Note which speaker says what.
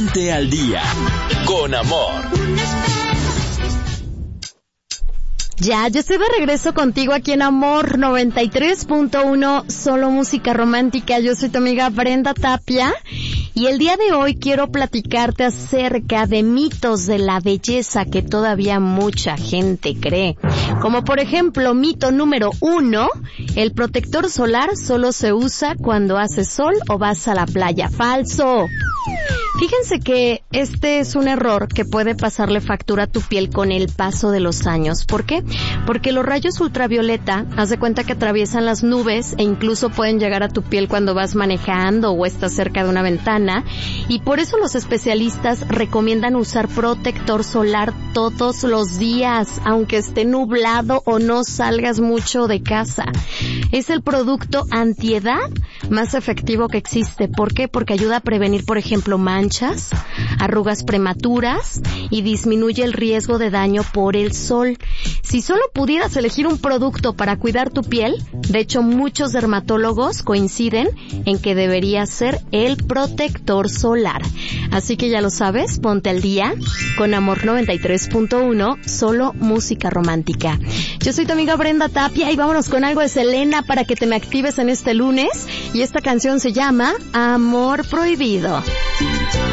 Speaker 1: Ponte al día con Amor.
Speaker 2: Ya, yo estoy de regreso contigo aquí en Amor 93.1, solo música romántica. Yo soy tu amiga Brenda Tapia y el día de hoy quiero platicarte acerca de mitos de la belleza que todavía mucha gente cree. Como por ejemplo, mito número 1, el protector solar solo se usa cuando hace sol o vas a la playa. ¡Falso! Fíjense que este es un error que puede pasarle factura a tu piel con el paso de los años. ¿Por qué? Porque los rayos ultravioleta, haz de cuenta que atraviesan las nubes e incluso pueden llegar a tu piel cuando vas manejando o estás cerca de una ventana, y por eso los especialistas recomiendan usar protector solar todos los días, aunque esté nublado o no salgas mucho de casa. Es el producto antiedad más efectivo que existe. ¿Por qué? Porque ayuda a prevenir, por ejemplo, manchas, arrugas prematuras y disminuye el riesgo de daño por el sol. Si solo pudieras elegir un producto para cuidar tu piel, de hecho muchos dermatólogos coinciden en que debería ser el protector solar. Así que ya lo sabes, ponte al día con Amor 93.1, solo música romántica. Yo soy tu amiga Brenda Tapia y vámonos con algo de Selena para que te me actives en este lunes, y esta canción se llama Amor Prohibido.